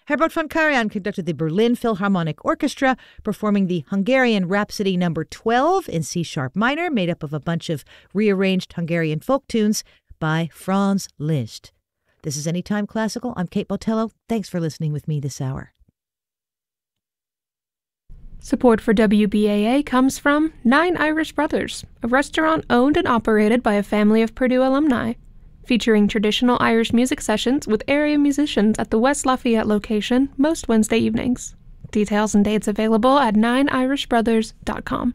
Herbert von Karajan conducted the Berlin Philharmonic Orchestra, performing the Hungarian Rhapsody No. 12 in C-sharp minor, made up of a bunch of rearranged Hungarian folk tunes by Franz Liszt. This is Anytime Classical. I'm Kate Botello. Thanks for listening with me this hour. Support for WBAA comes from Nine Irish Brothers, a restaurant owned and operated by a family of Purdue alumni, featuring traditional Irish music sessions with area musicians at the West Lafayette location most Wednesday evenings. Details and dates available at nineirishbrothers.com.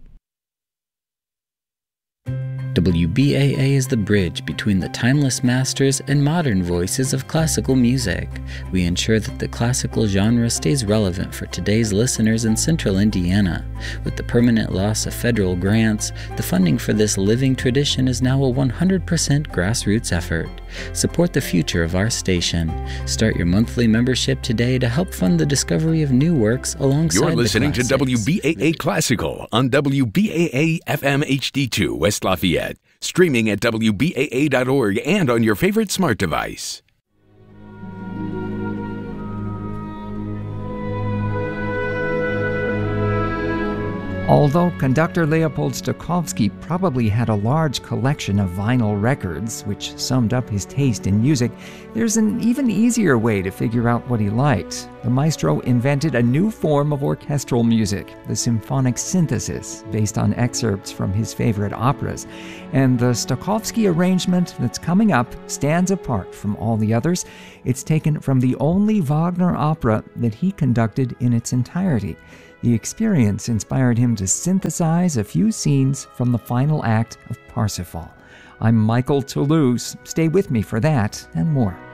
WBAA is the bridge between the timeless masters and modern voices of classical music. We ensure that the classical genre stays relevant for today's listeners in central Indiana. With the permanent loss of federal grants, the funding for this living tradition is now a 100% grassroots effort. Support the future of our station. Start your monthly membership today to help fund the discovery of new works alongside the classics. You're listening to WBAA Classical on WBAA FM HD2 West Lafayette. Streaming at WBAA.org and on your favorite smart device. Although conductor Leopold Stokowski probably had a large collection of vinyl records, which summed up his taste in music, there's an even easier way to figure out what he liked. The maestro invented a new form of orchestral music, the symphonic synthesis, based on excerpts from his favorite operas. And the Stokowski arrangement that's coming up stands apart from all the others. It's taken from the only Wagner opera that he conducted in its entirety. The experience inspired him to synthesize a few scenes from the final act of Parsifal. I'm Michael Toulouse. Stay with me for that and more.